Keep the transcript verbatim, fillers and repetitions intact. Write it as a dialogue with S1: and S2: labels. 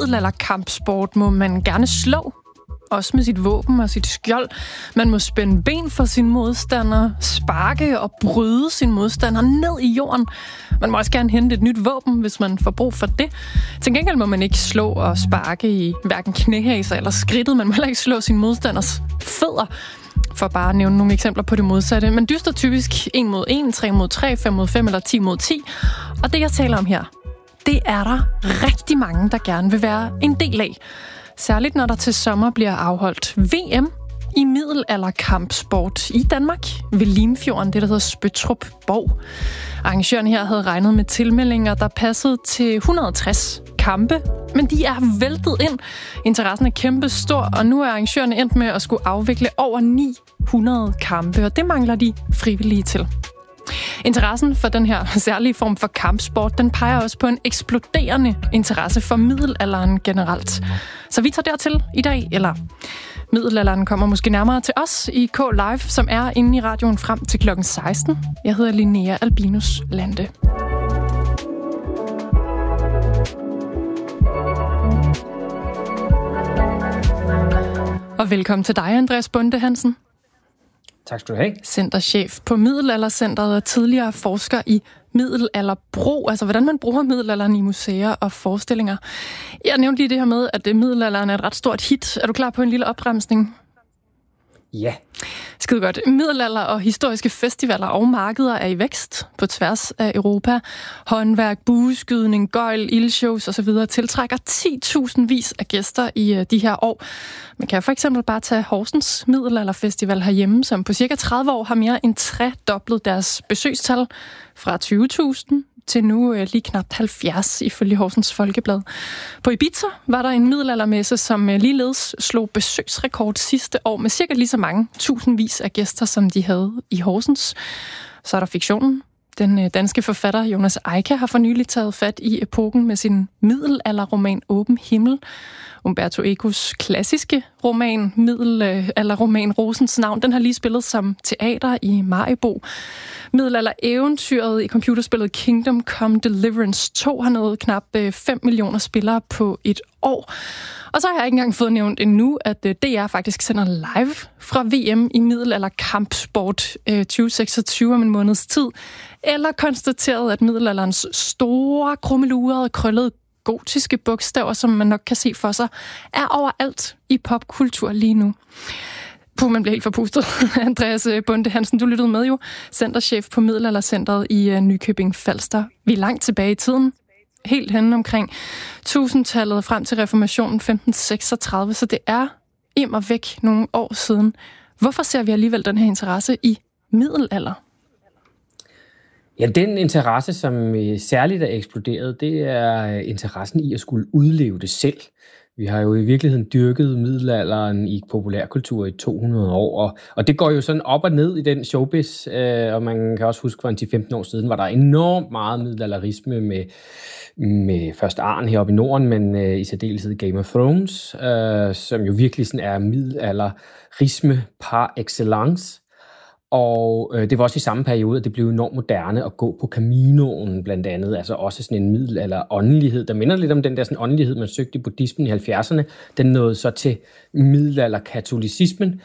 S1: middelalderkampsport må man gerne slå, også med sit våben og sit skjold. Man må spænde ben for sin modstander, sparke og bryde sin modstander ned i jorden. Man må også gerne hente et nyt våben, hvis man får brug for det. Til gengæld må man ikke slå og sparke i hverken knæhaser eller skridtet. Man må heller ikke slå sin modstanders fødder, for bare at nævne nogle eksempler på det modsatte. Man dyster typisk en mod en, tre mod tre, fem mod fem eller ti mod ti. Og det, jeg taler om her, det er der rigtig mange, der gerne vil være en del af. Særligt når der til sommer bliver afholdt V M i middelalderkampsport i Danmark ved Limfjorden, det der hedder Spøttrup Borg. Arrangøren her havde regnet med tilmeldinger, der passede til et hundrede og tres kampe, men de er væltet ind. Interessen er kæmpe stor, og nu er arrangørerne endt med at skulle afvikle over ni hundrede kampe, og det mangler de frivillige til. Interessen for den her særlige form for kampsport, den peger også på en eksploderende interesse for middelalderen generelt. Så vi tager dertil i dag, eller middelalderen kommer måske nærmere til os i K Live, som er inde i radioen frem til klokken seksten. Jeg hedder Linnea Albinus Lande. Og velkommen til dig, Andreas Bonde Hansen.
S2: Tak skal du have.
S1: Centerchef på Middelaldercentret og tidligere forsker i middelalderbrug, altså hvordan man bruger middelalderen i museer og forestillinger. Jeg nævnte lige det her med, at middelalderen er et ret stort hit. Er du klar på en lille opremsning?
S2: Ja.
S1: Skide godt. Middelalder og historiske festivaler og markeder er i vækst på tværs af Europa. Håndværk, bueskydning, gøjl, ildshows osv. tiltrækker ti tusind vis af gæster i de her år. Man kan for eksempel bare tage Horsens Middelalderfestival herhjemme, som på cirka tredive år har mere end tredoblet deres besøgstal fra tyve tusind til nu lige knap halvfjerds ifølge Horsens Folkeblad. På Ibiza var der en middelaldermesse, som ligeledes slog besøgsrekord sidste år med cirka lige så mange tusindvis af gæster, som de havde i Horsens. Så er der fiktionen. Den danske forfatter Jonas Eika har for nylig taget fat i epoken med sin middelalderroman Åben Himmel. Umberto Ecos klassiske roman, middelalderroman Rosens navn, den har lige spillet som teater i Maribo. Middelalder-eventyret i computerspillet Kingdom Come Deliverance to har nået knap fem millioner spillere på et år. Og så har jeg ikke engang fået nævnt endnu, at D R faktisk sender live fra V M i middelalderkampsport tyve seksogtyve om en måneds tid, eller konstateret, at middelalderens store, krummelurede, krøllede gotiske bogstaver, som man nok kan se for sig, er overalt i popkultur lige nu. Puh, man bliver helt forpustet. Andreas Bonde Hansen, du lyttede med jo, centerchef på Middelaldercentret i Nykøbing Falster. Vi er langt tilbage i tiden, helt henne omkring tusindtallet frem til reformationen femten seksogtredive, så det er immer væk nogle år siden. Hvorfor ser vi alligevel den her interesse i middelalder?
S2: Ja, den interesse, som særligt er eksploderet, det er interessen i at skulle udleve det selv. Vi har jo i virkeligheden dyrket middelalderen i populærkultur i to hundrede år, og, og det går jo sådan op og ned i den showbiz, øh, og man kan også huske, for en ti til femten år siden var der enormt meget middelalderisme med, med først Arn heroppe i Norden, men øh, i særdeleshed Game of Thrones, øh, som jo virkelig sådan er middelalderisme par excellence. Og øh, det var også i samme periode, at det blev enormt moderne at gå på Caminoen blandt andet, altså også sådan en middelalder åndelighed, der minder lidt om den der sådan åndelighed, man søgte i buddhismen i halvfjerdserne. Den nåede så til middelalder katolicismen,